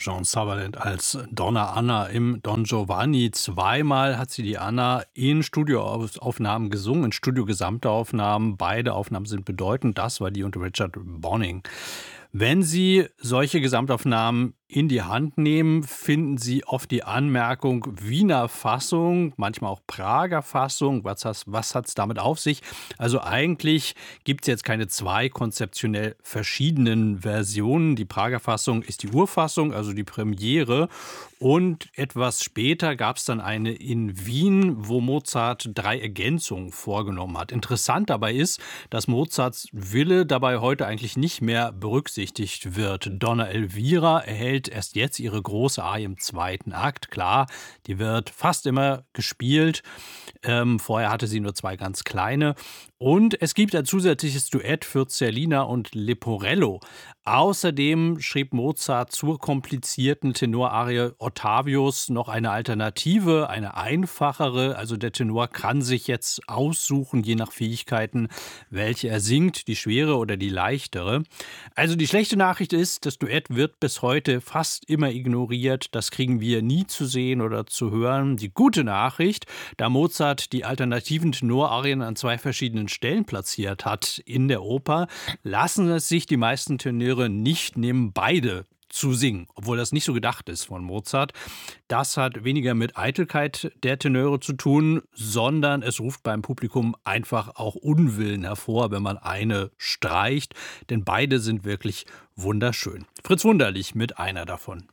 Jean Sutherland als Donna Anna im Don Giovanni. Zweimal hat sie die Anna in Studioaufnahmen gesungen, in Studiogesamtaufnahmen. Beide Aufnahmen sind bedeutend. Das war die unter Richard Bonning. Wenn Sie solche Gesamtaufnahmen in die Hand nehmen, finden Sie oft die Anmerkung Wiener Fassung, manchmal auch Prager Fassung. Was hat's damit auf sich? Also eigentlich gibt es jetzt keine zwei konzeptionell verschiedenen Versionen. Die Prager Fassung ist die Urfassung, also die Premiere. Und etwas später gab es dann eine in Wien, wo Mozart 3 Ergänzungen vorgenommen hat. Interessant dabei ist, dass Mozarts Wille dabei heute eigentlich nicht mehr berücksichtigt wird. Donna Elvira erhält erst jetzt ihre große Arie im zweiten Akt. Klar, die wird fast immer gespielt. Vorher hatte sie nur 2 ganz kleine. Und es gibt ein zusätzliches Duett für Zerlina und Leporello. Außerdem schrieb Mozart zur komplizierten Tenorarie Ottavius noch eine Alternative, eine einfachere. Also der Tenor kann sich jetzt aussuchen, je nach Fähigkeiten, welche er singt, die schwere oder die leichtere. Also die schlechte Nachricht ist, das Duett wird bis heute fast immer ignoriert. Das kriegen wir nie zu sehen oder zu hören. Die gute Nachricht, da Mozart die alternativen Tenorarien an 2 verschiedenen Stellen platziert hat in der Oper, lassen es sich die meisten Tenöre nicht nehmen, beide zu singen, obwohl das nicht so gedacht ist von Mozart. Das hat weniger mit Eitelkeit der Tenöre zu tun, sondern es ruft beim Publikum einfach auch Unwillen hervor, wenn man eine streicht, denn beide sind wirklich wunderschön. Fritz Wunderlich mit einer davon.